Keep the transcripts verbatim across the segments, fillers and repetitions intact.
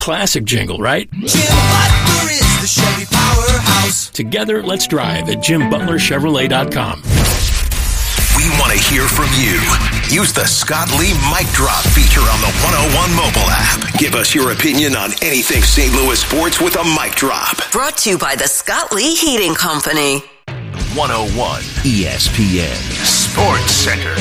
Classic jingle, right? Jim Butler is the Chevy powerhouse. Together, let's drive at jim butler chevrolet dot com. We want to hear from you. Use the Scott Lee Mic Drop feature on the one oh one mobile app. Give us your opinion on anything Saint Louis sports with a mic drop. Brought to you by the Scott Lee Heating Company. one oh one E S P N Sports Center.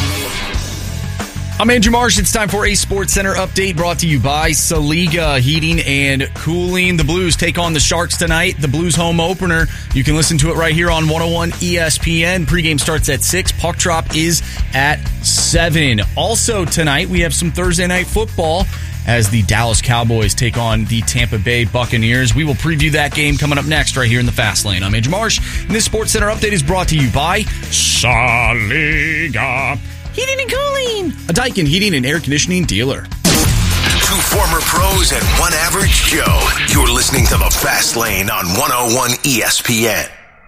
I'm Andrew Marsh. It's time for a Sports Center update brought to you by Saliga Heating and Cooling. The Blues take on the Sharks tonight. The Blues home opener. You can listen to it right here on one oh one E S P N. Pregame starts at six. Puck drop is at seven. Also tonight, we have some Thursday night football as the Dallas Cowboys take on the Tampa Bay Buccaneers. We will preview that game coming up next right here in the Fast Lane. I'm Andrew Marsh, and this Sports Center update is brought to you by Saliga Heating and Cooling, a Daikin heating and air conditioning dealer. Two former pros and one average Joe. You're listening to the Fast Lane on one oh one E S P N.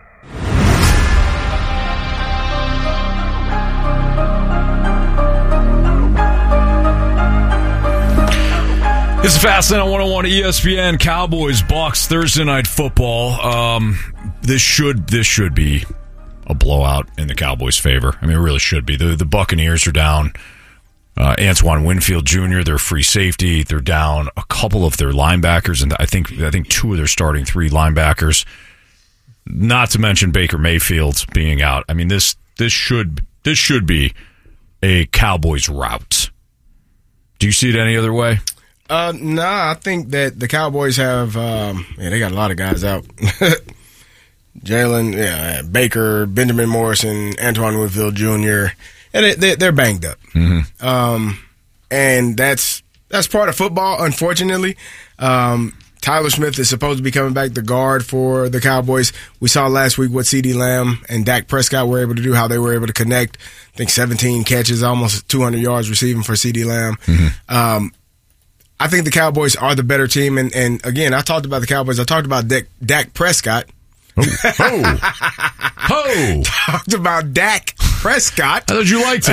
It's Fast Lane on one oh one E S P N. Cowboys Bucks Thursday night football. Um, this should this should be a blowout in the Cowboys' favor. I mean, it really should be. The the Buccaneers are down uh, Antoine Winfield Junior, their free safety. They're down a couple of their linebackers, and I think I think two of their starting three linebackers. Not to mention Baker Mayfield being out. I mean, this this should this should be a Cowboys rout. Do you see it any other way? Uh, nah, I think that the Cowboys have, um, yeah, they got a lot of guys out. Jalen, yeah, Baker, Benjamin Morrison, Antoine Winfield Junior, and they, they, they're banged up. Mm-hmm. Um, and that's that's part of football, unfortunately. Um, Tyler Smith is supposed to be coming back to guard for the Cowboys. We saw last week what CeeDee Lamb and Dak Prescott were able to do, how they were able to connect. I think seventeen catches, almost two hundred yards receiving for CeeDee Lamb. Mm-hmm. Um, I think the Cowboys are the better team. And, and again, I talked about the Cowboys. I talked about Dak, Dak Prescott. Oh, oh, oh. Talked about Dak Prescott. I thought you liked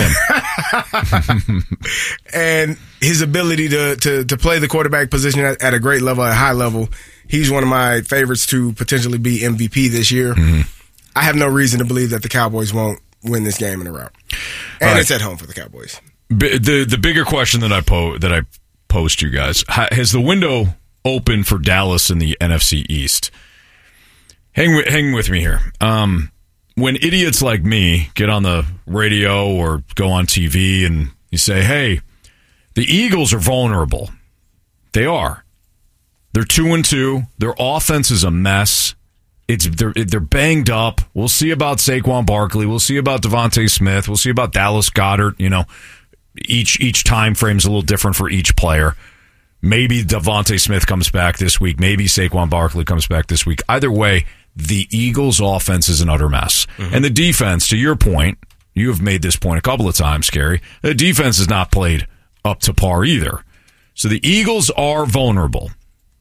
him. And his ability to, to, to play the quarterback position at, at a great level, at a high level. He's one of my favorites to potentially be M V P this year. Mm-hmm. I have no reason to believe that the Cowboys won't win this game in a rout. And right. It's at home for the Cowboys. B- the the bigger question that I po- that I pose to you guys, has the window open for Dallas in the N F C East? Hang with, hang with me here. Um, when idiots like me get on the radio or go on T V and you say, hey, the Eagles are vulnerable. They are. They're two and two. Their offense is a mess. It's they're they're banged up. We'll see about Saquon Barkley. We'll see about Devontae Smith. We'll see about Dallas Goedert. You know, each each time frame's a little different for each player. Maybe Devontae Smith comes back this week. Maybe Saquon Barkley comes back this week. Either way, the Eagles' offense is an utter mess. Mm-hmm. And the defense, to your point, you have made this point a couple of times, Scary, the defense has not played up to par either. So the Eagles are vulnerable.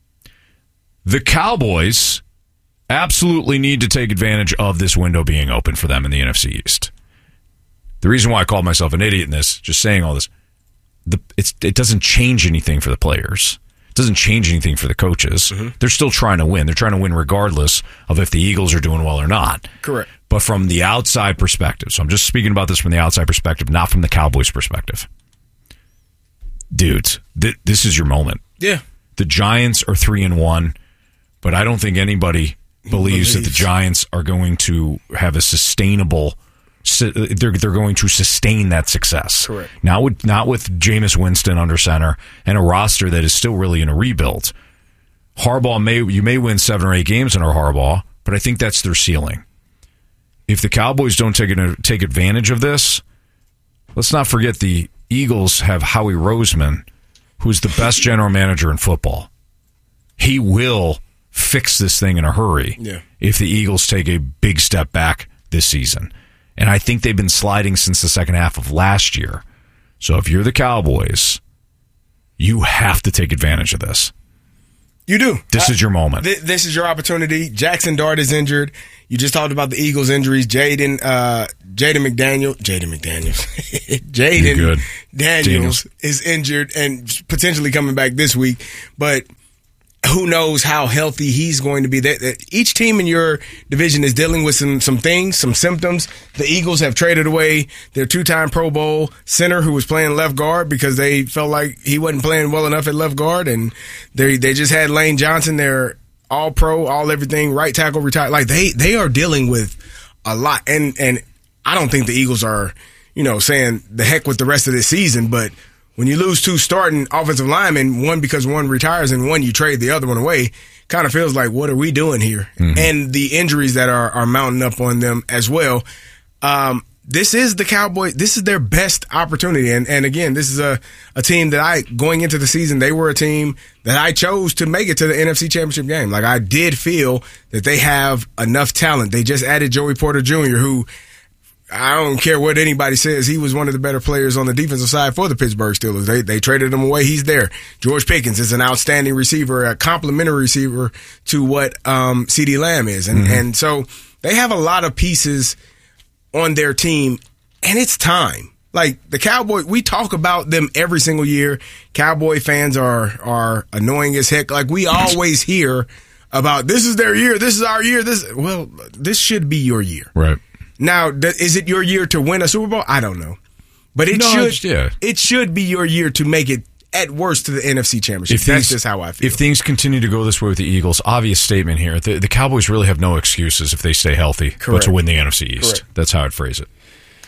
The Cowboys absolutely need to take advantage of this window being open for them in the N F C East. The reason why I call myself an idiot in this, just saying all this, the, it's, it doesn't change anything for the players. It doesn't change anything for the coaches. Mm-hmm. They're still trying to win. They're trying to win regardless of if the Eagles are doing well or not. Correct. But from the outside perspective, so I'm just speaking about this from the outside perspective, not from the Cowboys' perspective. Dudes, th- this is your moment. Yeah. The Giants are three and one, but I don't think anybody believes that the Giants are going to have a sustainable. They're they're going to sustain that success. Correct. Not with not with Jameis Winston under center and a roster that is still really in a rebuild. Harbaugh may you may win seven or eight games under Harbaugh, but I think that's their ceiling. If the Cowboys don't take it, take advantage of this, let's not forget the Eagles have Howie Roseman, who's the best general manager in football. He will fix this thing in a hurry yeah. if the Eagles take a big step back this season. And I think they've been sliding since the second half of last year. So if you're the Cowboys, you have to take advantage of this. You do. This I, is your moment. Th- this is your opportunity. Jackson Dart is injured. You just talked about the Eagles' injuries. Jaden, uh, Jaden McDaniel, Jaden McDaniels, Jaden Daniels Daniels. is injured and potentially coming back this week. But who knows how healthy he's going to be. That, that each team in your division is dealing with some some things, some symptoms. The Eagles have traded away their two-time Pro Bowl center who was playing left guard because they felt like he wasn't playing well enough at left guard, and they they just had Lane Johnson, their all-pro, all-everything, right tackle retired. Like they they are dealing with a lot, and and I don't think the Eagles are, you know, saying the heck with the rest of this season, but when you lose two starting offensive linemen, one because one retires and one you trade the other one away, kind of feels like, what are we doing here? Mm-hmm. And the injuries that are, are mounting up on them as well. Um, this is the Cowboys. This is their best opportunity. And, and again, this is a, a team that I, going into the season, they were a team that I chose to make it to the N F C Championship game. Like, I did feel that they have enough talent. They just added Joey Porter Junior, who, I don't care what anybody says, he was one of the better players on the defensive side for the Pittsburgh Steelers. They they traded him away. He's there. George Pickens is an outstanding receiver, a complimentary receiver to what um, CeeDee Lamb is. And, mm-hmm. and so they have a lot of pieces on their team, and it's time. Like, the Cowboys, we talk about them every single year. Cowboy fans are are annoying as heck. Like, we always hear about, this is their year, this is our year. This Well, this should be your year. Right. Now, is it your year to win a Super Bowl? I don't know. But it no, should yeah. it should be your year to make it, at worst, to the N F C Championship. If That's things, just how I feel. If things continue to go this way with the Eagles, obvious statement here, the, the Cowboys really have no excuses if they stay healthy Correct. but to win the N F C East. Correct. That's how I'd phrase it.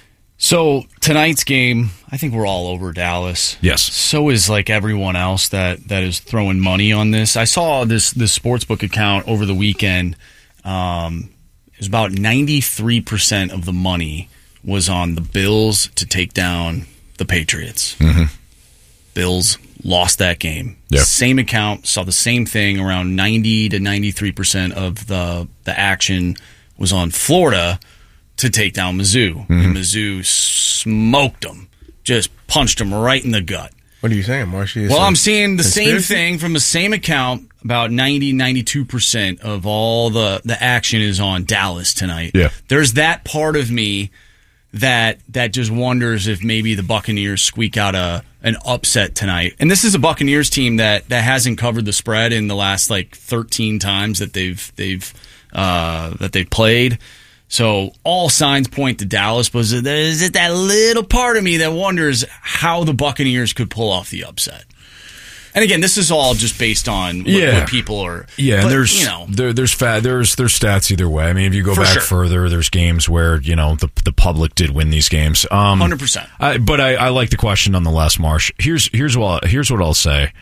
So, tonight's game, I think we're all over Dallas. Yes. So is, like, everyone else that, that is throwing money on this. I saw this, this sportsbook account over the weekend. Um... It was about ninety-three percent of the money was on the Bills to take down the Patriots. Mm-hmm. Bills lost that game. Yep. Same account, saw the same thing. Around ninety to ninety-three percent of the, the action was on Florida to take down Mizzou. Mm-hmm. And Mizzou smoked them, just punched them right in the gut. What are you saying, Marshy? Well, I'm seeing the conspiracy? same thing from the same account. About ninety, ninety-two percent of all the, the action is on Dallas tonight. Yeah. There's that part of me that that just wonders if maybe the Buccaneers squeak out a an upset tonight. And this is a Buccaneers team that, that hasn't covered the spread in the last like thirteen times that they've they've uh, that they've played. So all signs point to Dallas, but there's that little part of me that wonders how the Buccaneers could pull off the upset. And again, this is all just based on what, yeah. what people are. Yeah, but, and there's you know, there, there's fat there's there's stats either way. I mean, if you go For back sure. further, there's games where you know the the public did win these games. Um, Hundred percent. But I, I like the question nonetheless, Marsh. Here's here's what here's what I'll say.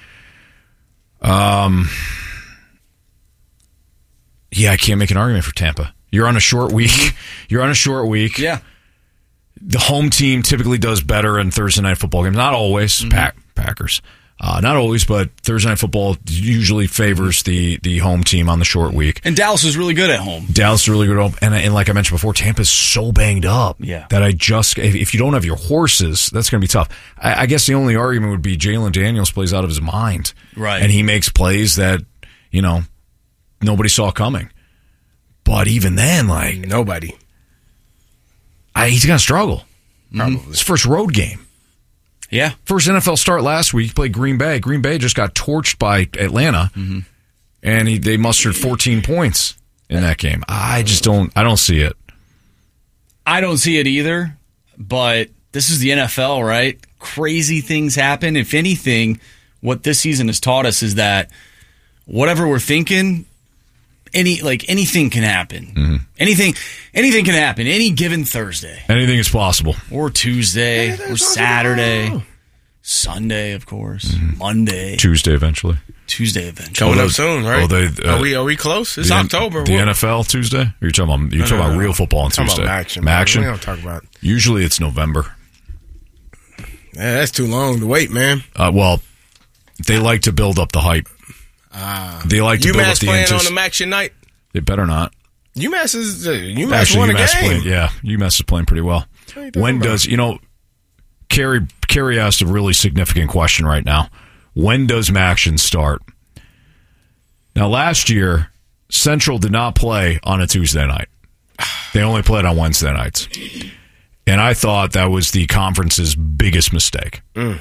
Um, yeah, I can't make an argument for Tampa. You're on a short week. You're on a short week. Yeah. The home team typically does better in Thursday night football games. Not always. Mm-hmm. Pack, Packers. Uh, not always, but Thursday night football usually favors the, the home team on the short week. And Dallas is really good at home. Dallas is really good at home. And, and like I mentioned before, Tampa's so banged up yeah. that I just, if, if you don't have your horses, that's going to be tough. I, I guess the only argument would be Jalen Daniels plays out of his mind. Right. And he makes plays that, you know, nobody saw coming. But even then, like. Nobody. I, he's going to struggle. Mm-hmm. His first road game. Yeah. First N F L start last week, he played Green Bay. Green Bay just got torched by Atlanta, mm-hmm. and he, they mustered fourteen points in that game. I just don't I don't see it. I don't see it either, but this is the N F L, right? Crazy things happen. If anything, what this season has taught us is that whatever we're thinking, any like anything can happen. Mm-hmm. Anything anything can happen any given Thursday. Anything is possible. Or Tuesday, or Saturday, Sunday, of course, mm-hmm. Monday, Tuesday eventually. Tuesday eventually. Coming up soon, right? Oh, they, uh, are we are we close? It's the, October. The what? N F L Tuesday? Or you're talking about you're no, talking no, about no. real football on I'm Tuesday. About action, action. We don't talk about. Usually it's November. Yeah, that's too long to wait, man. Uh, well, they like to build up the hype. Uh, they like to build up UMass the playing anticipation. on the Maction night. They better not. UMass is uh, UMass Actually, won a UMass game. Playing, yeah, UMass is playing pretty well. When does you know? Carrie Carrie asked a really significant question right now. When does Maction start? Now, last year, Central did not play on a Tuesday night. They only played on Wednesday nights. And I thought that was the conference's biggest mistake. Mm.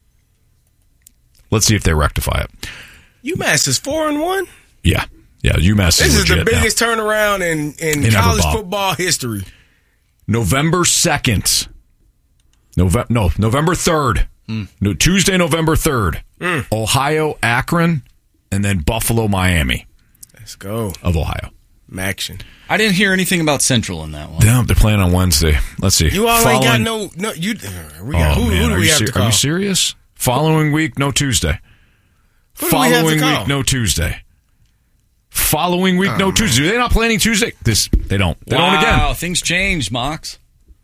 Let's see if they rectify it. UMass is four and one. Yeah, yeah. UMass This is, is the legit biggest now. turnaround in in, In college ever ball. football history. November second. November no November third. Mm. No Tuesday, November third. Mm. Ohio, Akron, and then Buffalo, Miami. Let's go. Of Ohio. Maction. I didn't hear anything about Central in that one. Damn, they're playing on Wednesday. Let's see. You all Following, ain't got no no. You uh, we got oh, who, man, who do are we you have ser- to call? Are you serious? Following week, no Tuesday. Who do we have to Following call? week, no Tuesday. Following week, Oh, no man. Tuesday. Are they not planning Tuesday? This they don't. They wow, don't again. things changed, Mox.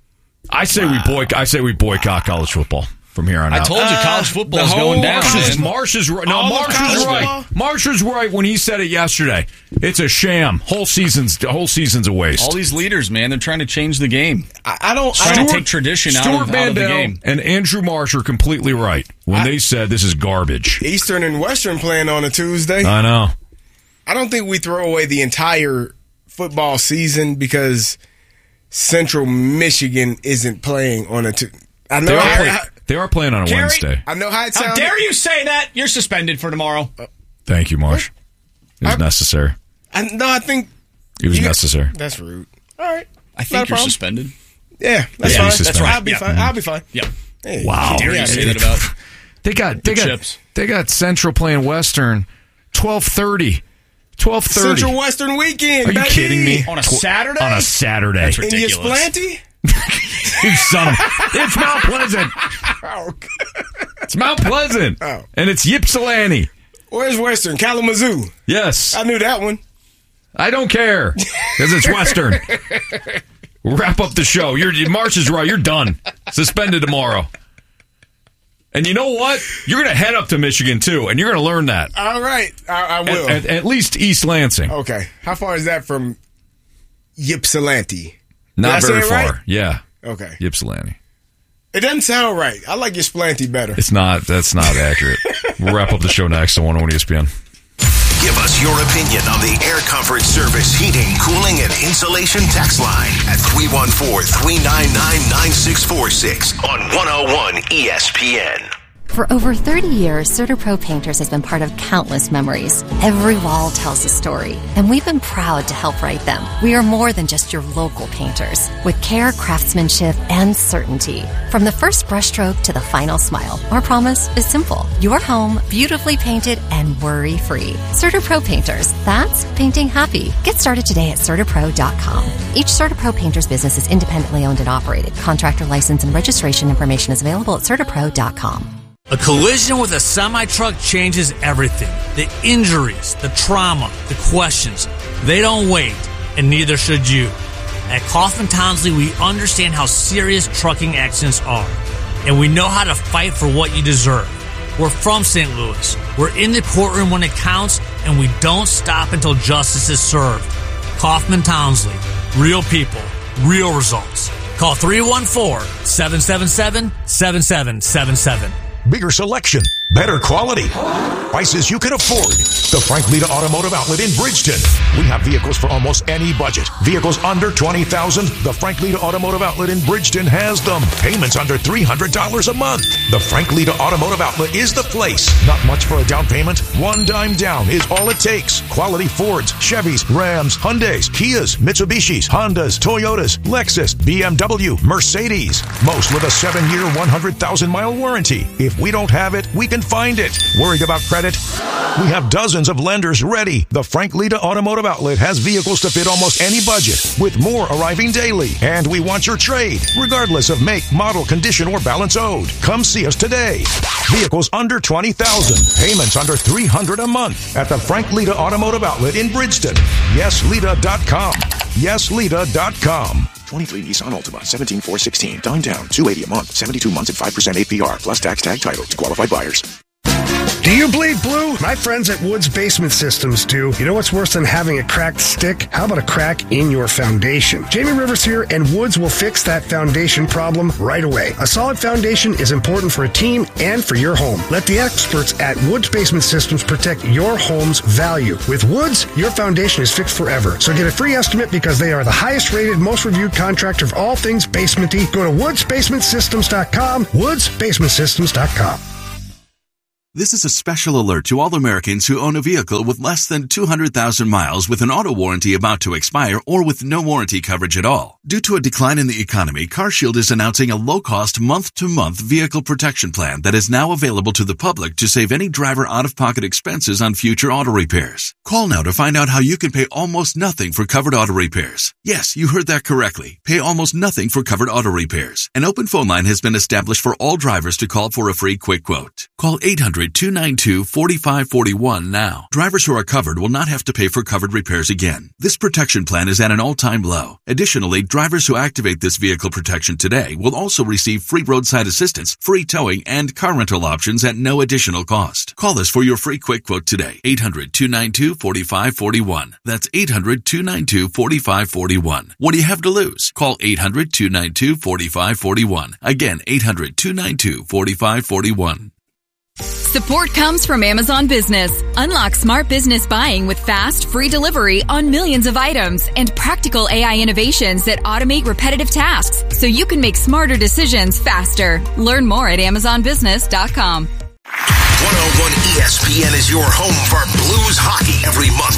I say we boycott. I say we boycott college football from here on I out. told you Uh, college football the is going whole down. Marsh is, man. Marsh is right. No, All of Marsh college is right. football? Marsh is right when he said it yesterday. It's a sham. Whole season's the whole season's a waste. All these leaders, man, they're trying to change the game. I, I don't. I Trying don't to take tradition out Stuart of, out of the Mandel game. and Andrew Marsh are completely right when I- they said this is garbage. Eastern and Western playing on a Tuesday. I know. I don't think we throw away the entire football season because Central Michigan isn't playing on a Tuesday. I know. They are, how- play- how- they are playing on a Gary, Wednesday. I know how it How sounds. dare you say that? You're suspended for tomorrow. Thank you, Marsh. It was I- necessary. I, no, I think It was you- necessary. That's rude. All right. I Not a think you're problem. suspended. Yeah, that's Yeah, fine. he's suspended. I'll be Yeah. fine. I'll be fine. Yeah. Hey, Wow. Dare yeah, you say yeah. that about? They got they The got chips. they got Central playing Western twelve thirty. twelve thirty. Central Western weekend. Are you baby. kidding me? On a Saturday? On a Saturday. That's In ridiculous. Ypsilanti? You son of- it's Mount Pleasant. Oh, It's Mount Pleasant. Oh. And it's Ypsilanti. where's Western? Kalamazoo. Yes. I knew that one. I don't care because it's Western. We'll wrap up the show. You're, Marsh is right. You're done. Suspended tomorrow. And you know what? You're going to head up to Michigan, too, and you're going to learn that. All right. I, I will. At, at, at least East Lansing. Okay. How far is that from Ypsilanti? Not Did I say very it far. right? Yeah. Okay. Ypsilanti. It doesn't sound right. I like Ypsilanti better. It's not. That's not accurate. We'll wrap up the show next on one oh one E S P N. Give us your opinion on the Air Comfort Service heating, cooling, and insulation text line at three one four, three nine nine, nine six four six on one oh one E S P N. For over thirty years, CertaPro Painters has been part of countless memories. Every wall tells a story, and we've been proud to help write them. We are more than just your local painters, with care, craftsmanship, and certainty. From the first brushstroke to the final smile, our promise is simple. Your home, beautifully painted and worry-free. CertaPro Painters, that's painting happy. Get started today at CertaPro dot com. Each CertaPro Painters business is independently owned and operated. Contractor license and registration information is available at CertaPro dot com. A collision with a semi-truck changes everything. The injuries, the trauma, the questions. They don't wait, and neither should you. At Kaufman Townsley, we understand how serious trucking accidents are, and we know how to fight for what you deserve. We're from Saint Louis. We're in the courtroom when it counts, and we don't stop until justice is served. Kaufman Townsley. Real people. Real results. Call three one four, seven seven seven, seven seven seven seven. Bigger selection, better quality, prices you can afford. The Frank Lita Automotive Outlet in Bridgeton. We have vehicles for almost any budget. Vehicles under twenty thousand dollars. The Frank Lita Automotive Outlet in Bridgeton has them. Payments under three hundred dollars a month. The Frank Lita Automotive Outlet is the place. Not much for a down payment. One dime down is all it takes. Quality Fords, Chevys, Rams, Hyundais, Kias, Mitsubishis, Hondas, Toyotas, Lexus, B M W, Mercedes. Most with a seven-year, one hundred thousand mile warranty. If we don't have it, we can find it. Worried about credit? We have dozens of lenders ready. The Frank Lita Automotive Outlet has vehicles to fit almost any budget, with more arriving daily. And we want your trade, regardless of make, model, condition, or balance owed. Come see us today. Vehicles under twenty thousand dollars. Payments under three hundred dollars a month at the Frank Lita Automotive Outlet in Bridgeton. yes lita dot com. yes lita dot com. twenty-three Nissan Altima, seventeen four sixteen. Down down, two eighty a month, seventy-two months at five percent A P R, plus tax tag title to qualified buyers. Do you bleed blue? My friends at Woods Basement Systems do. You know what's worse than having a cracked stick? How about a crack in your foundation? Jamie Rivers here, and Woods will fix that foundation problem right away. A solid foundation is important for a team and for your home. Let the experts at Woods Basement Systems protect your home's value. With Woods, your foundation is fixed forever. So get a free estimate because they are the highest rated, most reviewed contractor for all things basementy. Go to woods basement systems dot com, woods basement systems dot com. This is a special alert to all Americans who own a vehicle with less than two hundred thousand miles with an auto warranty about to expire or with no warranty coverage at all. Due to a decline in the economy, CarShield is announcing a low-cost month-to-month vehicle protection plan that is now available to the public to save any driver out-of-pocket expenses on future auto repairs. Call now to find out how you can pay almost nothing for covered auto repairs. Yes, you heard that correctly. Pay almost nothing for covered auto repairs. An open phone line has been established for all drivers to call for a free quick quote. Call eight hundred, two nine two, four five four one now. Drivers who are covered will not have to pay for covered repairs again. This protection plan is at an all-time low. Additionally, drivers who activate this vehicle protection today will also receive free roadside assistance, free towing, and car rental options at no additional cost. Call us for your free quick quote today. eight hundred, two nine two, four five four one. That's eight hundred, two nine two, four five four one. What do you have to lose? Call eight hundred, two nine two, four five four one. Again, eight hundred, two nine two, four five four one. Support comes from Amazon Business. Unlock smart business buying with fast, free delivery on millions of items and practical A I innovations that automate repetitive tasks so you can make smarter decisions faster. Learn more at amazon business dot com. one oh one E S P N is your home for Blues hockey every month